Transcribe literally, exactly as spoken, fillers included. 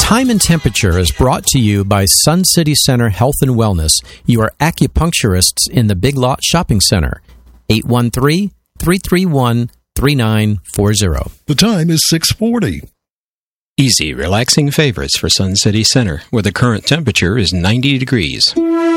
Time and Temperature is brought to you by Sun City Center Health and Wellness. You are acupuncturists in the Big Lot Shopping Center. eight one three, three three one, three nine four zero. The time is six forty. Easy, relaxing favorites for Sun City Center, where the current temperature is ninety degrees.